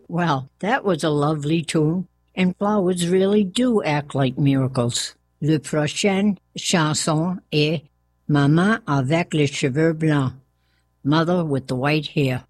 Well, that was a lovely tune, and flowers really do act like miracles. La prochaine chanson est Maman avec les cheveux blancs, Mother with the white hair.